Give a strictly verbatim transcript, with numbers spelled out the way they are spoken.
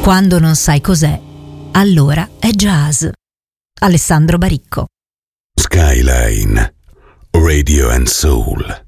Quando non sai cos'è, allora è jazz. Alessandro Baricco. Skyline Radio and Soul.